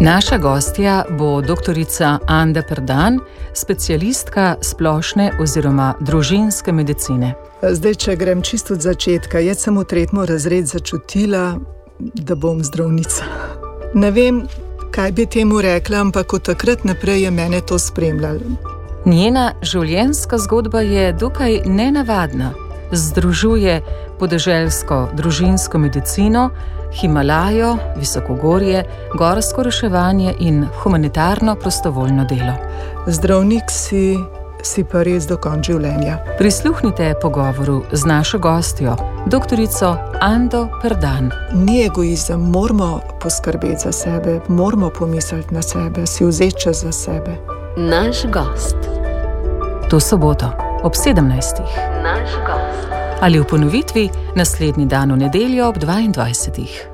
Naša gostja bo doktorica Anda Perdan, specialistka splošne oziroma družinske medicine. Zdaj, če grem čisto od začetka, jaz sem v 3. razred začutila, da bom zdravnica. Ne vem, kaj bi temu rekla, ampak od takrat naprej je mene to spremljalo. Njena življenjska zgodba je dokaj nenavadna. Združuje podeželsko družinsko medicino, Himalajo, visokogorje, gorsko reševanje in humanitarno prostovoljno delo. Zdravnik si pa res do konca življenja. Prisluhnite pogovoru z našo gostjo, doktorico Ando Perdan. Ni egoizem, moramo poskrbeti za sebe, moramo pomisliti na sebe, si vzeti čas za sebe. Naš gost. To soboto ob 17. Naš gost. Ali v ponovitvi naslednji dan v nedeljo ob 22.